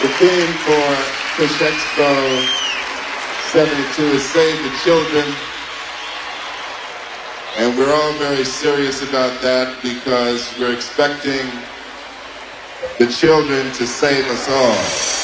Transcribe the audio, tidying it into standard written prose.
The theme for Push Expo 72 is Save the Children. And we're all very serious about that because we're expecting the children to save us all.